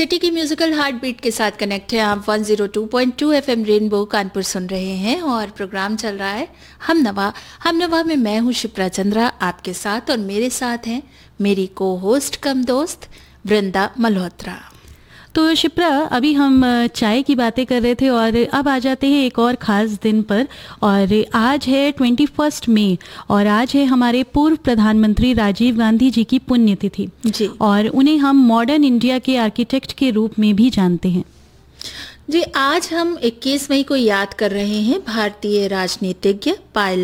City की musical heart beat के साथ कनेक्ट है आप 102.2 एफएम रेनबो कानपुर सुन रहे हैं और प्रोग्राम चल रहा है हम नवा में मैं हूं शिप्रा चंद्रा आपके साथ और मेरे साथ हैं मेरी को होस्ट कम दोस्त वृंदा मल्होत्रा। तो शिप्रा, अभी हम चाय की बातें कर रहे थे और अब आ जाते हैं एक और ख़ास दिन पर। और आज है 21 मई और आज है हमारे पूर्व प्रधानमंत्री राजीव गांधी जी की पुण्यतिथि जी। और उन्हें हम मॉडर्न इंडिया के आर्किटेक्ट के रूप में भी जानते हैं जी। आज हम 21 मई को याद कर रहे हैं भारतीय राजनीतिज्ञ पायल